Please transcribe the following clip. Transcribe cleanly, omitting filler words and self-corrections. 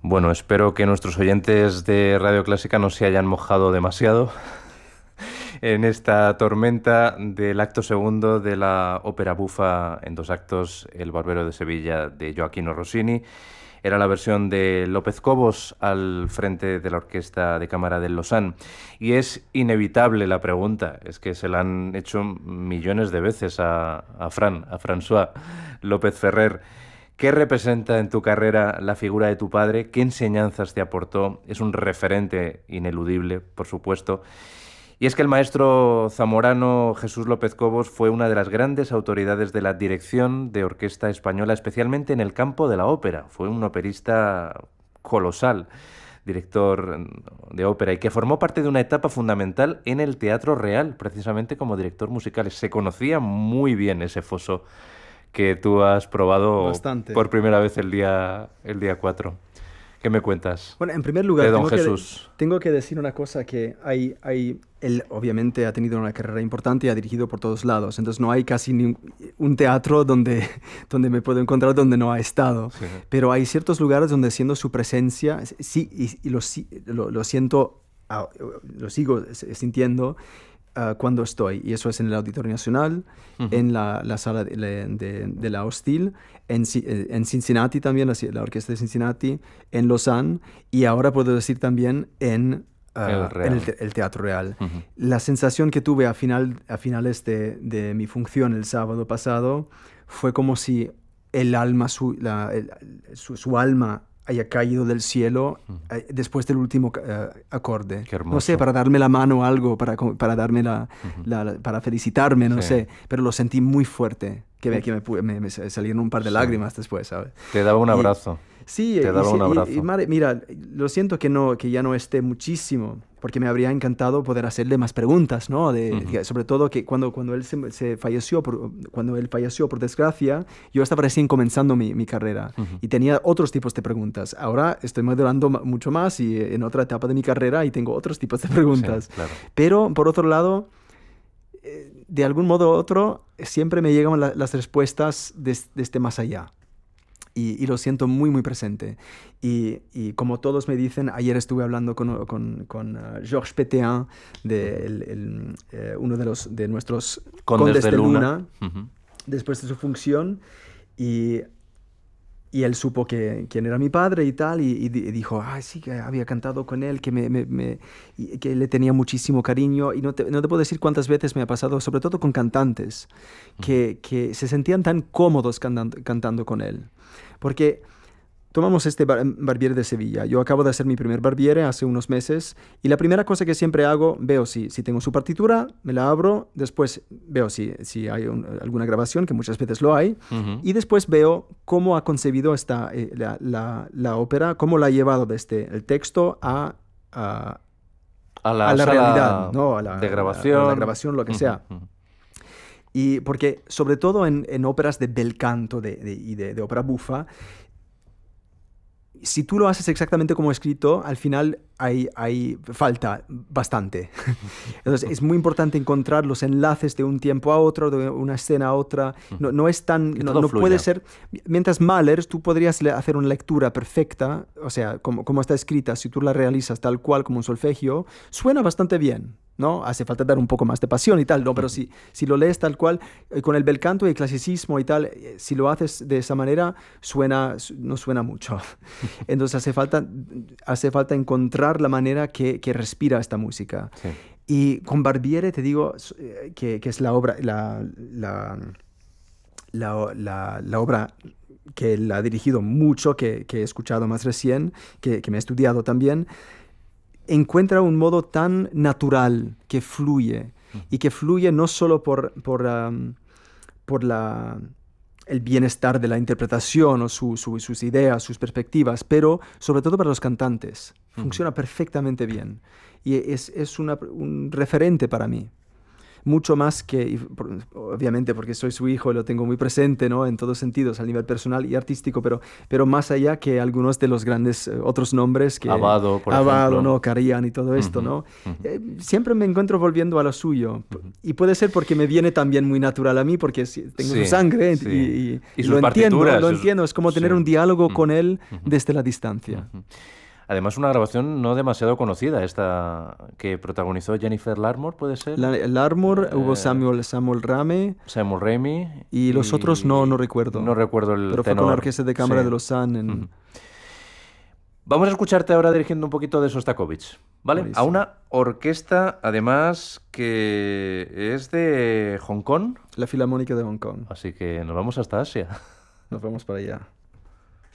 Bueno, espero que nuestros oyentes de Radio Clásica no se hayan mojado demasiado en esta tormenta del acto segundo de la ópera bufa en 2 actos, El Barbero de Sevilla, de Gioachino Rossini. Era la versión de López Cobos al frente de la Orquesta de Cámara del Lausanne. Y es inevitable la pregunta, es que se la han hecho millones de veces a François López Ferrer. ¿Qué representa en tu carrera la figura de tu padre? ¿Qué enseñanzas te aportó? Es un referente ineludible, por supuesto. Y es que el maestro zamorano Jesús López Cobos fue una de las grandes autoridades de la dirección de orquesta española, especialmente en el campo de la ópera. Fue un operista colosal, director de ópera, y que formó parte de una etapa fundamental en el Teatro Real, precisamente como director musical. Se conocía muy bien ese foso que tú has probado Bastante. por primera vez el día 4. ¿Qué me cuentas Bueno, en primer lugar, de don Jesús? Tengo que decir una cosa, que él obviamente ha tenido una carrera importante y ha dirigido por todos lados, entonces no hay casi un teatro donde me puedo encontrar donde no ha estado, Sí. pero hay ciertos lugares donde siendo su presencia, sí, y lo siento, lo sigo sintiendo, cuando estoy, y eso es en el Auditorio Nacional, en la sala de la Hostil, en Cincinnati también, la Orquesta de Cincinnati, en Lausanne, y ahora puedo decir también en el Teatro Real. La sensación que tuve a finales de mi función el sábado pasado fue como si el alma, su alma haya caído del cielo después del último acorde. Qué hermoso. No sé, para darme la mano o algo, para darme para felicitarme, no Sí. sé, pero lo sentí muy fuerte, que me salieron un par de lágrimas después, ¿sabes? Te daba un abrazo. Sí, Te daba un abrazo. mira, lo siento que ya no esté muchísimo, porque me habría encantado poder hacerle más preguntas, ¿no? Sobre todo que cuando él falleció por desgracia, yo estaba recién comenzando mi carrera y tenía otros tipos de preguntas. Ahora estoy madurando mucho más y en otra etapa de mi carrera y tengo otros tipos de preguntas. Sí, claro. Pero, por otro lado, de algún modo u otro, siempre me llegan las respuestas desde más allá. Y lo siento muy, muy presente. Y como todos me dicen, ayer estuve hablando con Georges Pétain, uno de nuestros condes de Luna, después de su función, y él supo quién era mi padre y tal, y dijo, sí, que había cantado con él, y que le tenía muchísimo cariño. Y no te puedo decir cuántas veces me ha pasado, sobre todo con cantantes, que se sentían tan cómodos cantando con él. Porque tomamos este Barbiere de Sevilla. Yo acabo de hacer mi primer Barbiere hace unos meses, y la primera cosa que siempre hago, veo si tengo su partitura, me la abro, después veo si hay alguna grabación, que muchas veces lo hay, y después veo cómo ha concebido la ópera, cómo la ha llevado desde el texto a la sala realidad, ¿no? de grabación. A la grabación, lo que sea. Y porque, sobre todo en óperas de bel canto y de ópera bufa, si tú lo haces exactamente como escrito, al final hay falta bastante. Entonces es muy importante encontrar los enlaces de un tiempo a otro, de una escena a otra. No es tan... No puede ser... Mientras Mahler, tú podrías hacer una lectura perfecta, o sea, como está escrita, si tú la realizas tal cual como un solfegio, suena bastante bien, ¿no? Hace falta dar un poco más de pasión y tal, ¿no? Pero si lo lees tal cual, con el bel canto y el clasicismo y tal, si lo haces de esa manera, no suena mucho. Entonces hace falta encontrar la manera que respira esta música. Sí. Y con Barbiere te digo que es la obra, la obra que él ha dirigido mucho, que he escuchado más recién, que me he estudiado también. Encuentra un modo tan natural que fluye, y que fluye no solo por el bienestar de la interpretación o sus ideas, sus perspectivas, pero sobre todo para los cantantes. Funciona perfectamente bien y es un referente para mí. mucho más que, obviamente porque soy su hijo, lo tengo muy presente, ¿no? En todos sentidos, a nivel personal y artístico, pero más allá que algunos de los grandes otros nombres que... Abbado, por ejemplo. ¿no? Karajan y todo esto, ¿no? Siempre me encuentro volviendo a lo suyo. Y puede ser porque me viene también muy natural a mí, porque tengo su sangre y sus partituras. Lo entiendo. Es como tener un diálogo con él desde la distancia. Además, una grabación no demasiado conocida, esta que protagonizó Jennifer Larmore, ¿puede ser? Larmore, hubo Samuel Rame. Samuel Remy. Y los otros no recuerdo. No recuerdo el Pero tenor. fue con la Orquesta de Cámara de Lausanne. Vamos a escucharte ahora dirigiendo un poquito de Sostakovich, ¿vale? Buenísimo. A una orquesta, además, que es de Hong Kong. La Filarmónica de Hong Kong. Así que nos vamos hasta Asia. Nos vamos para allá.